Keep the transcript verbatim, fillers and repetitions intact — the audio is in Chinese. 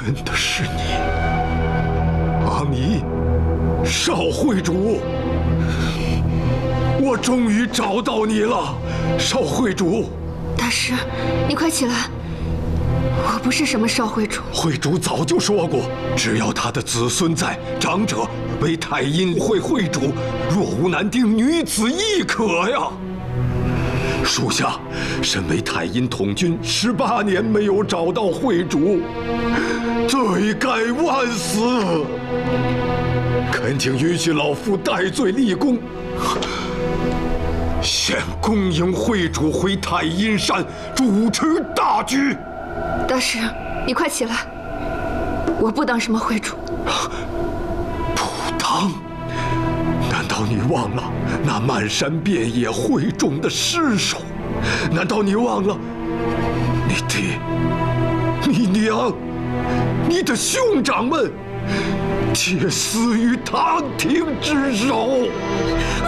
真的是你，阿弥，少会主，我终于找到你了，少会主。 大师，你快起来！我不是什么少会主。 会主早就说过，只要他的子孙在，长者为太阴会会主，若无男丁，女子亦可呀。属下身为太阴统军十八年，没有找到会主，罪该万死。恳请允许老夫戴罪立功，现恭迎会主回太阴山主持大局。 大师，你快起来！我不当什么会主。 不当？难道你忘了那漫山遍野会众的尸首？难道你忘了你爹、你娘、你的兄长们皆死于唐廷之手？ 母